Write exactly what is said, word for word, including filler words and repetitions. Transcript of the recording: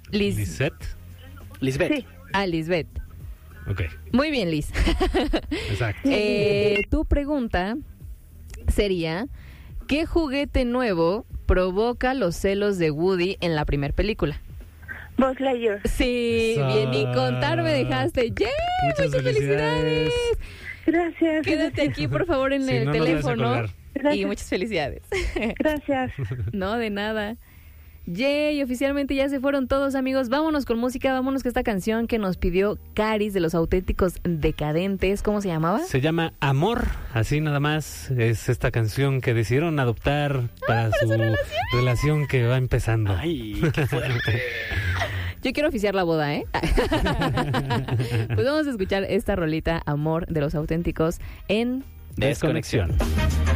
Liz. ¿Lisette? Lisbeth. Sí. Ah, Lisbeth. Ok, Muy bien, Liz. exacto. Eh, tu pregunta sería, ¿qué juguete nuevo provoca los celos de Woody en la primera película? Buzz Lightyear. Sí, Eso. bien, ni contar me dejaste. ¡Yeah! Muchas ¡Muchas felicidades! felicidades. Gracias. Quédate aquí, por favor, en Sí, el no nos vayas a teléfono. colgar. Gracias. Y muchas felicidades. Gracias. No, de nada. Yay, oficialmente ya se fueron todos, amigos. Vámonos con música, vámonos con esta canción que nos pidió Caris de los Auténticos Decadentes. ¿Cómo se llamaba? Se llama Amor, así nada más. Es esta canción que decidieron adoptar para, ¿para su, su relación? relación que va empezando. Ay, qué fuerte. Yo quiero oficiar la boda, ¿eh? Pues vamos a escuchar esta rolita, Amor de los Auténticos, en Desconexión.